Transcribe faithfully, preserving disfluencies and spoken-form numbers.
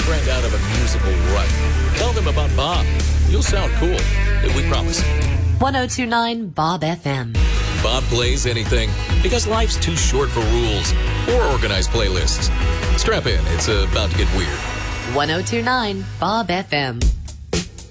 friend out of a musical rut. Tell them about Bob. You'll sound cool. We promise. one oh two point nine Bob F M. Bob plays anything because life's too short for rules or organized playlists. Strap in. It's about to get weird. one oh two point nine Bob F M.